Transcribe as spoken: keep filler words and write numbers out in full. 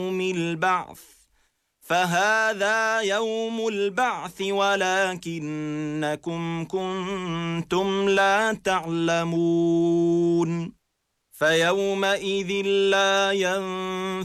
يوم البعث فهذا يوم البعث ولكنكم كنتم لا تعلمون فيومئذ لا ينفع